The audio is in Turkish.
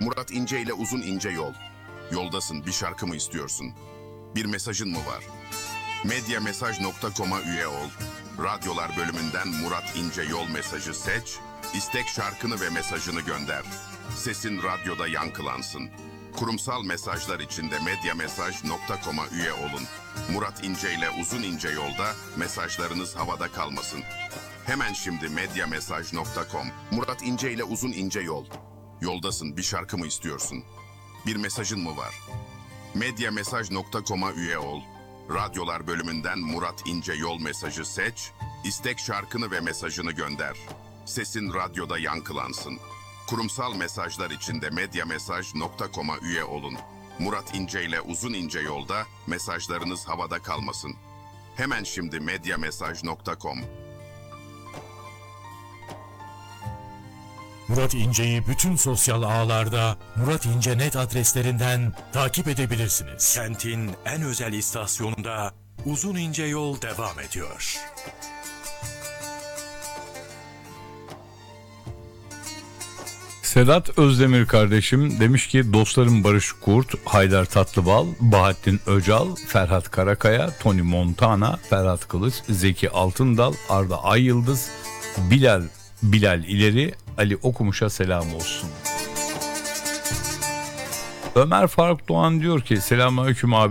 Murat İnce ile Uzun İnce Yol. Yoldasın, bir şarkı mı istiyorsun? Bir mesajın mı var? Medyamesaj.com'a üye ol. Radyolar bölümünden Murat İnce Yol mesajı seç. İstek şarkını ve mesajını gönder. Sesin radyoda yankılansın. Kurumsal mesajlar için de medyamesaj.com'a üye olun. Murat İnce ile Uzun İnce Yolda mesajlarınız havada kalmasın. Hemen şimdi medyamesaj.com. Murat İnce ile Uzun İnce Yol. Yoldasın, bir şarkı mı istiyorsun? Bir mesajın mı var? Medyamesaj.com'a üye ol. Radyolar bölümünden Murat İnce Yol mesajı seç. İstek şarkını ve mesajını gönder. Sesin radyoda yankılansın. Kurumsal mesajlar için de medyamesaj.com'a üye olun. Murat İnce ile Uzun İnce Yolda mesajlarınız havada kalmasın. Hemen şimdi medyamesaj.com. Murat İnce'yi bütün sosyal ağlarda Murat İnce Net adreslerinden takip edebilirsiniz. Kentin en özel istasyonunda Uzun İnce Yol devam ediyor. Sedat Özdemir kardeşim demiş ki dostlarım Barış Kurt, Haydar Tatlıbal, Bahattin Öcal, Ferhat Karakaya, Tony Montana, Ferhat Kılıç, Zeki Altındal, Arda Ayyıldız, Bilal İleri, Ali Okumuş'a selam olsun. Ömer Faruk Doğan diyor ki selamünaleyküm abi.